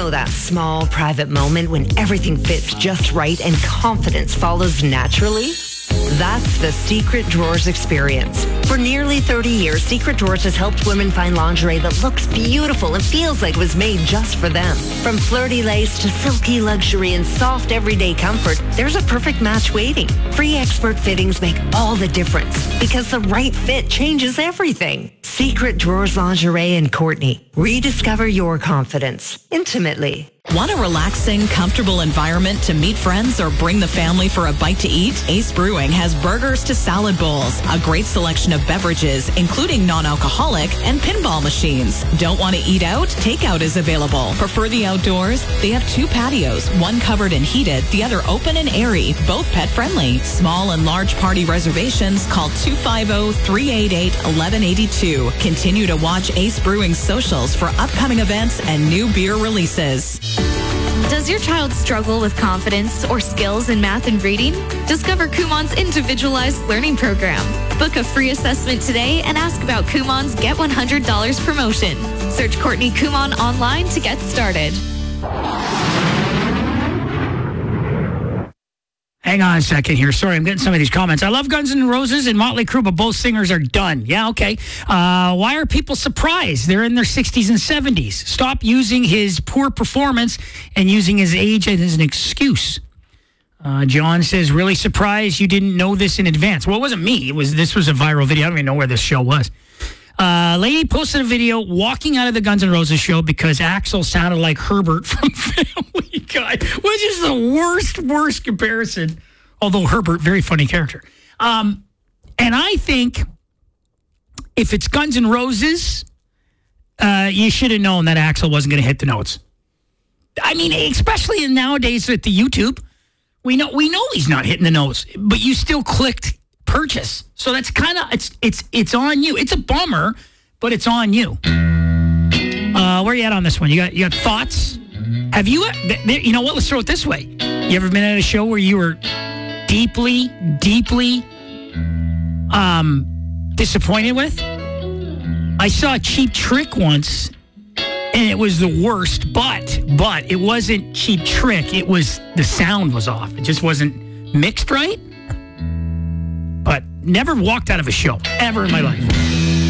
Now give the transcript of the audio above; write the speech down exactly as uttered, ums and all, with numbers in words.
know that small, private moment when everything fits just right and confidence follows naturally? That's the Secret Drawers experience. For nearly thirty years, Secret Drawers has helped women find lingerie that looks beautiful and feels like it was made just for them. From flirty lace to silky luxury and soft everyday comfort, there's a perfect match waiting. Free expert fittings make all the difference because the right fit changes everything. Secret Drawers Lingerie and Courtney. Rediscover your confidence intimately. Want a relaxing, comfortable environment to meet friends or bring the family for a bite to eat? Ace Brewing has burgers to salad bowls, a great selection of beverages, including non-alcoholic, and pinball machines. Don't want to eat out? Takeout is available. Prefer the outdoors? They have two patios, one covered and heated, the other open and airy, both pet-friendly. Small and large party reservations, call two five zero, three eight eight, one one eight two. Continue to watch Ace Brewing's socials for upcoming events and new beer releases. Does your child struggle with confidence or skills in math and reading? Discover Kumon's individualized learning program. Book a free assessment today and ask about Kumon's Get one hundred dollars promotion. Search Courtney Kumon online to get started. Hang on a second here. Sorry, I'm getting some of these comments. I love Guns N' Roses and Motley Crue, but both singers are done. Yeah, okay. Uh, why are people surprised? They're in their sixties and seventies. Stop using his poor performance and using his age as an excuse. Uh, John says, really surprised you didn't know this in advance. Well, it wasn't me. It was This was a viral video. I don't even know where this show was. Uh, lady posted a video walking out of the Guns N' Roses show because Axl sounded like Herbert from Family Guy, which is the worst, worst comparison. Although Herbert, very funny character. Um, and I think if it's Guns N' Roses, uh, you should have known that Axl wasn't going to hit the notes. I mean, especially in nowadays with the YouTube, we know we know he's not hitting the notes, but you still clicked purchase. So that's kind of, it's it's it's on you. It's a bummer, but it's on you. Uh, where are you at on this one? You got you got thoughts? Have you, you know what, let's throw it this way. You ever been at a show where you were deeply, deeply um, disappointed with? I saw Cheap Trick once, and it was the worst, but, but it wasn't Cheap Trick. It was, the sound was off. It just wasn't mixed right. But never walked out of a show ever in my life.